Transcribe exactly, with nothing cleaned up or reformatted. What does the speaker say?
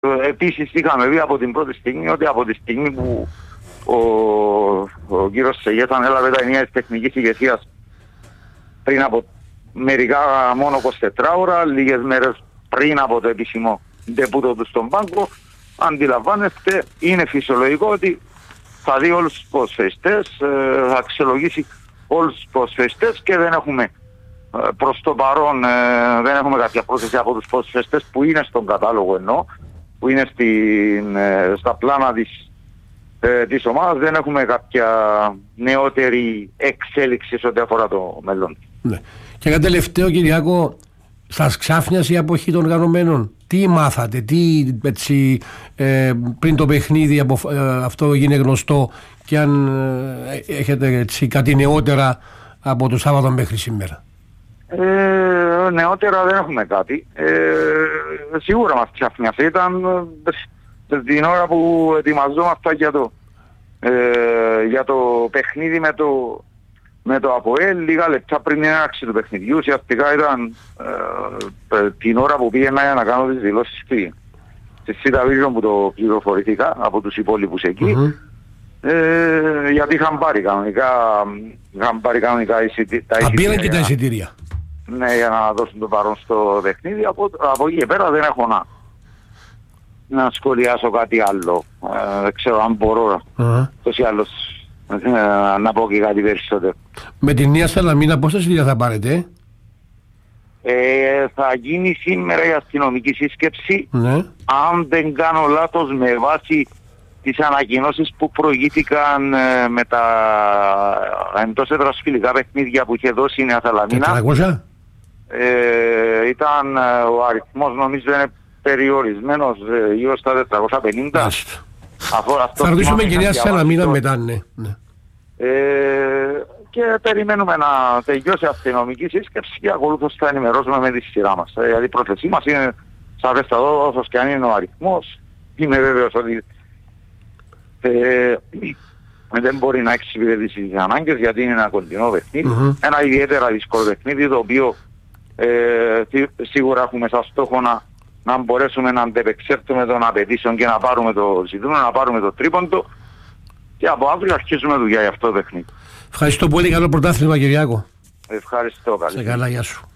Επίσης είχαμε δει από την πρώτη στιγμή ότι από τη στιγμή που ο, ο κύριος Σεγές ανέλαβε τα ενία της τεχνικής ηγεσίας πριν από μερικά μόνο είκοσι τέσσερις ώρα, λίγες μέρες πριν από το επίσημο ντεπούτο του στον πάγκο, αντιλαμβάνεστε, είναι φυσιολογικό ότι θα δει όλους τους ποδοσφαιριστές, θα αξιολογήσει όλους τους ποδοσφαιριστές και δεν έχουμε προς το παρόν δεν έχουμε κάποια πρόθεση από τους ποδοσφαιριστές που είναι στον κατάλογο εννοώ, που είναι στην, στα πλάνα της, της ομάδας, δεν έχουμε κάποια νεότερη εξέλιξη σε ό,τι αφορά το μέλλον. Ναι. Και ένα τελευταίο, Κυριάκο, σας ξάφνιασε η αποχή των οργανωμένων? Τι μάθατε, τι έτσι, ε, πριν το παιχνίδι από, ε, αυτό γίνει γνωστό, και αν ε, έχετε έτσι, κάτι νεότερα από το Σάββατο μέχρι σήμερα? Ε, νεότερα δεν έχουμε κάτι. Ε, σίγουρα μας ξάφνιασε. Ήταν ε, την ώρα που ετοιμαζόμασταν για το, ε, για το παιχνίδι με το με το ΑΠΟΕΛ, λίγα λεπτά πριν την έναρξη του παιχνιδιού. Ουσιαστικά ήταν ε, την ώρα που πήγαινα για να κάνω τις δηλώσεις στη, στη ΣΥΤΑΒΙΖΟΝ που το πληροφορήθηκα από τους υπόλοιπους εκεί. Mm-hmm. Ε, γιατί είχαν πάρει κανονικά, είχαν πάρει κανονικά εισιτήρια. Τα πήραν και τα εισιτήρια. Ναι, για να δώσουν το παρόν στο παιχνίδι. Από, από εκεί και πέρα δεν έχω να, να σχολιάσω κάτι άλλο. Ε, δεν ξέρω αν μπορώ uh-huh. τόσο άλλος να πω και κάτι περισσότερο. Με την Νέα Σαλαμίνα πόσα εισιτήρια θα πάρετε? Ε, θα γίνει σήμερα η αστυνομική σύσκεψη, ναι. Αν δεν κάνω λάθος, με βάση τις ανακοινώσεις που προηγήθηκαν ε, με τα εντός έδρας φιλικά παιχνίδια που είχε δώσει η Νέα Σαλαμίνα. τετρακόσια ε, ήταν ε, ο αριθμός νομίζω είναι περιορισμένος ε, γύρω στα τετρακόσια πενήντα. Αφού, θα ρωτήσουμε και Νέα Σαλαμίνα μετά, ναι. ναι. Ε, και περιμένουμε να τελειώσει η αστυνομική σύσκεψη και ακολούθως θα ενημερώσουμε με τη σειρά μας. Ε, δηλαδή η πρόθεσή μας είναι σαφέστατο, όσο και αν είναι ο αριθμός, είμαι βέβαιος ότι ε, δεν μπορεί να εξυπηρετήσει τις ανάγκες, γιατί είναι ένα κοντινό παιχνίδι, mm-hmm. ένα ιδιαίτερα δύσκολο παιχνίδι, το οποίο ε, σίγουρα έχουμε σαν στόχο να να μπορέσουμε να αντεπεξέλθουμε των απαιτήσεων και να πάρουμε το ζητούμενο, να πάρουμε το τρίποντο, και από αύριο αρχίζουμε δουλειά για αυτό το παιχνίδι. Ευχαριστώ πολύ, καλό πρωτάθλημα, Κυριάκο. Ευχαριστώ, καλή. Σε καλά, γεια σου.